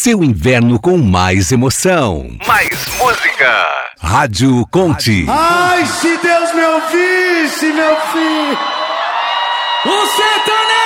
seu inverno com mais emoção. Mais música. Rádio Conte. Ai, se Deus me ouvisse, meu filho. O sertanejo!